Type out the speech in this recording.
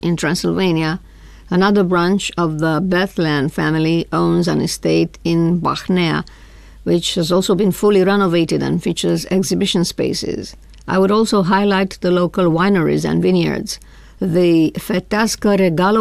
in Transylvania. Another branch of the Bethlen family owns an estate in Bachnea, which has also been fully renovated and features exhibition spaces. I would also highlight the local wineries and vineyards. The Fetească Regală